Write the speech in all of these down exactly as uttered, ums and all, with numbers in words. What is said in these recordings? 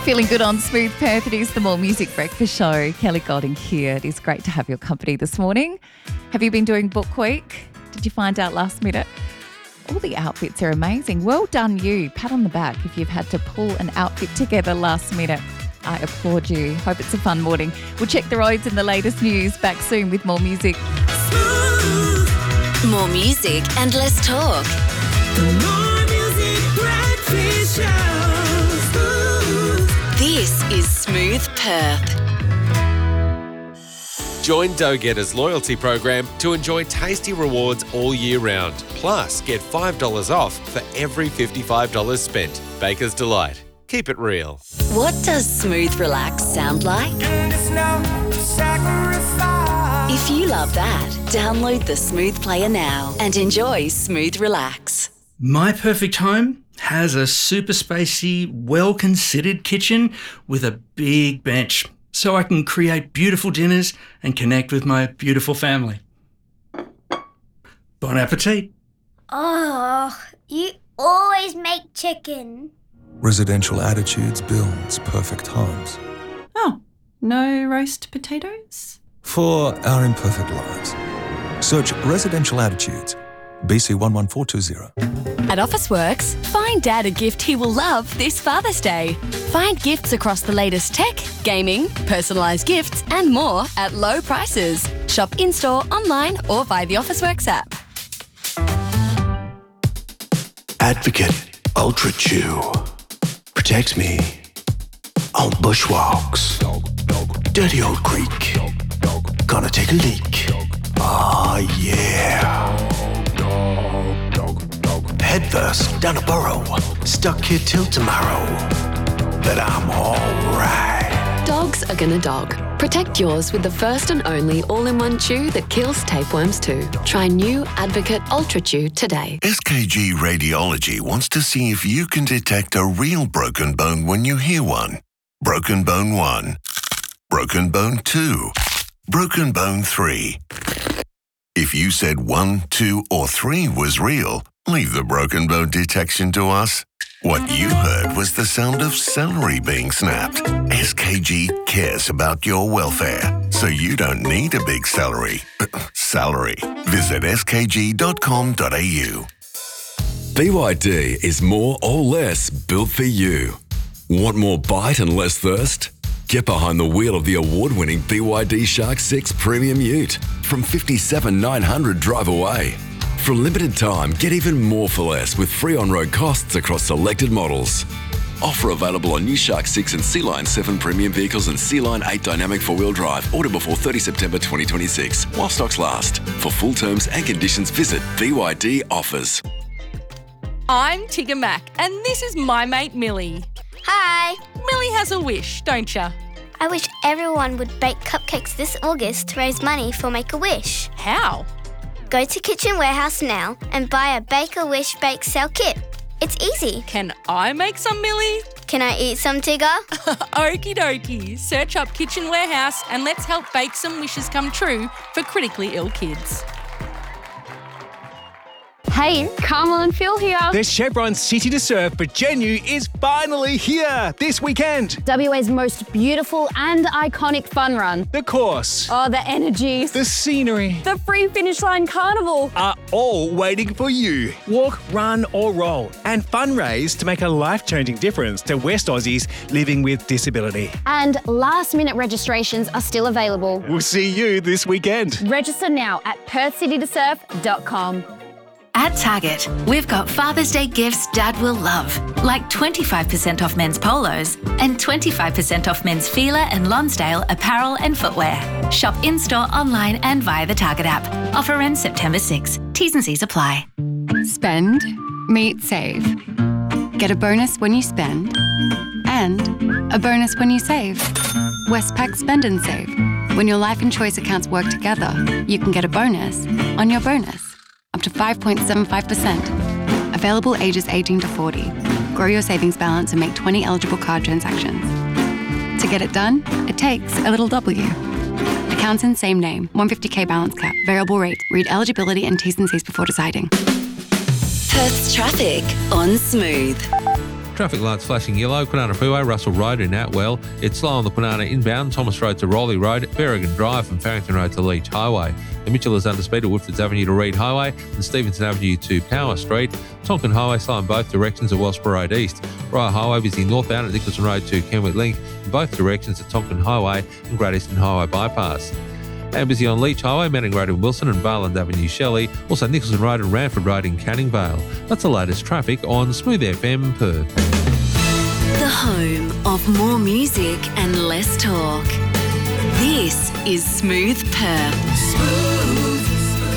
Feeling good on Smooth Perth. It is the More Music Breakfast Show. Kelly Golding here. It is great to have your company this morning. Have you been doing book week? Did you find out last minute? All the outfits are amazing. Well done you. Pat on the back if you've had to pull an outfit together last minute. I applaud you. Hope it's a fun morning. We'll check the roads and the latest news. Back soon with more music. Smooth. More music and less talk. The More Music Breakfast Show. This is Smooth Perth. Join Dough Getter's loyalty program to enjoy tasty rewards all year round. Plus, get five dollars off for every fifty-five dollars spent. Baker's Delight. Keep it real. What does Smooth Relax sound like? If you love that, download the Smooth Player now and enjoy Smooth Relax. My perfect home has a super spacey, well-considered kitchen with a big bench so I can create beautiful dinners and connect with my beautiful family. Bon appetit. Oh, you always make chicken. Residential Attitudes builds perfect homes. Oh, no roast potatoes? For our imperfect lives. Search Residential Attitudes, B C one one four two zero. At Officeworks, find Dad a gift he will love this Father's Day. Find gifts across the latest tech, gaming, personalised gifts and more at low prices. Shop in-store, online or via the Officeworks app. Advocate Ultra Chew protects me on bushwalks. Dirty old creek. Gonna take a leak. Ah, yeah. Headfirst down a burrow. Stuck here till tomorrow. But I'm alright. Dogs are gonna dog. Protect yours with the first and only all-in-one chew that kills tapeworms too. Try new Advocate Ultra Chew today. S K G Radiology wants to see if you can detect a real broken bone when you hear one. Broken bone one. Broken bone two. Broken bone three. If you said one, two, or three was real, leave the broken bone detection to us. What you heard was the sound of celery being snapped. S K G cares about your welfare, so you don't need a big celery. Salary. Visit s k g dot com dot a u. B Y D is more or less built for you. Want more bite and less thirst? Get behind the wheel of the award-winning B Y D Shark six Premium Ute from fifty-seven thousand nine hundred drive away. For a limited time, get even more for less with free on-road costs across selected models. Offer available on new Shark six and Sea Line seven premium vehicles and Sea Line eight dynamic four-wheel drive. Order before thirtieth September twenty twenty-six while stocks last. For full terms and conditions, visit B Y D Offers. I'm Tigger Mac and this is my mate Millie. Hi. Millie has a wish, don't ya? I wish everyone would bake cupcakes this August to raise money for Make-A-Wish. How? Go to Kitchen Warehouse now and buy a Bake-A-Wish bake sale kit. It's easy. Can I make some, Millie? Can I eat some, Tigger? Okie dokie. Search up Kitchen Warehouse and let's help bake some wishes come true for critically ill kids. Hey, Carmel and Phil here. The Chevron City to Surf for Genu is finally here this weekend. W A's most beautiful and iconic fun run. The course. Oh, the energy. The scenery. The free finish line carnival. Are all waiting for you. Walk, run or roll and fundraise to make a life-changing difference to West Aussies living with disability. And last-minute registrations are still available. We'll see you this weekend. Register now at perth city to surf dot com. At Target, we've got Father's Day gifts Dad will love, like twenty-five percent off men's polos and twenty-five percent off men's Fila and Lonsdale apparel and footwear. Shop in-store, online and via the Target app. Offer ends September sixth. T's and C's apply. Spend, meet, save. Get a bonus when you spend and a bonus when you save. Westpac Spend and Save. When your life and choice accounts work together, you can get a bonus on your bonus. Up to five point seven five percent. Available ages eighteen to forty. Grow your savings balance and make twenty eligible card transactions. To get it done, it takes a little W. Accounts in same name, one hundred fifty thousand balance cap, variable rate. Read eligibility and T's and C's before deciding. Perth's traffic on Smooth. Traffic lights flashing yellow, Kwinana Freeway, Russell Road in Atwell. It's slow on the Kwinana inbound, Thomas Road to Rowley Road, Berrigan Drive from Farrington Road to Leach Highway. The Mitchell is under speed at Woodfords Avenue to Reed Highway and Stevenson Avenue to Power Street. Tonkin Highway slow in both directions at Wellsborough Road East. Rye Highway busy northbound at Nicholson Road to Kenwick Link in both directions at Tonkin Highway and Great Eastern Highway Bypass. And busy on Leach Highway, Manning Road in Wilson and Barland Avenue Shelley, also Nicholson Road and Ranford Road in Canning Vale. That's the latest traffic on Smooth F M Perth. The home of more music and less talk. This is Smooth Perth. Smooth.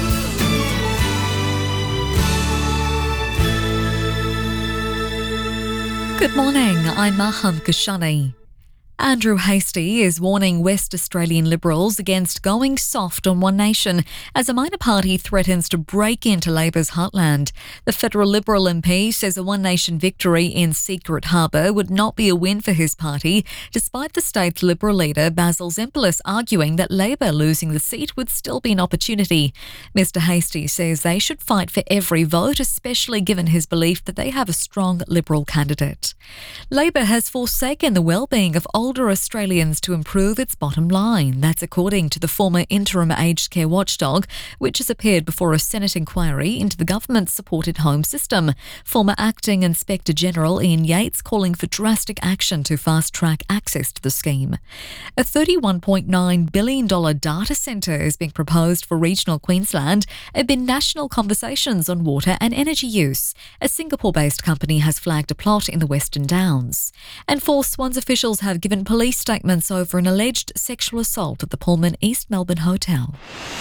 Good morning, I'm Maham Kashani. Andrew Hastie is warning West Australian Liberals against going soft on One Nation as a minor party threatens to break into Labor's heartland. The federal Liberal M P says a One Nation victory in Secret Harbour would not be a win for his party, despite the state's Liberal leader Basil Zempilas arguing that Labor losing the seat would still be an opportunity. Mister Hastie says they should fight for every vote, especially given his belief that they have a strong Liberal candidate. Labor has forsaken the well-being of older Australians to improve its bottom line. That's according to the former interim aged care watchdog, which has appeared before a Senate inquiry into the government-supported home system. Former Acting Inspector General Ian Yates calling for drastic action to fast-track access to the scheme. A thirty-one point nine billion dollars data centre is being proposed for regional Queensland amid national conversations on water and energy use. A Singapore-based company has flagged a plot in the Western Downs. And four Swans officials have given police statements over an alleged sexual assault at the Pullman East Melbourne Hotel.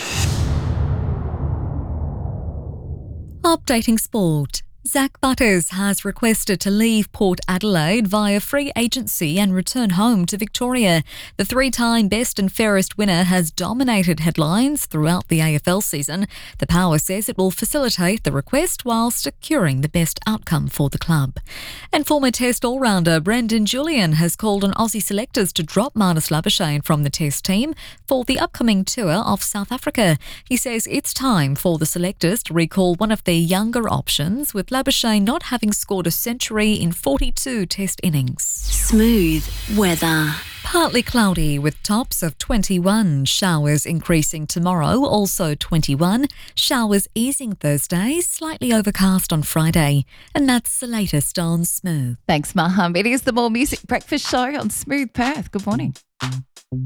Updating sport. Zach Butters has requested to leave Port Adelaide via free agency and return home to Victoria. The three-time best and fairest winner has dominated headlines throughout the A F L season. The Power says it will facilitate the request while securing the best outcome for the club. And former Test all-rounder Brendan Julian has called on Aussie selectors to drop Marnus Labuschagne from the Test team for the upcoming tour of South Africa. He says it's time for the selectors to recall one of their younger options, with Labuschagne not having scored a century in forty-two Test innings. Smooth weather. Partly cloudy with tops of twenty-one. Showers increasing tomorrow, also twenty-one. Showers easing Thursday, slightly overcast on Friday. And that's the latest on Smooth. Thanks, Maham. It is the More Music Breakfast Show on Smooth Perth. Good morning.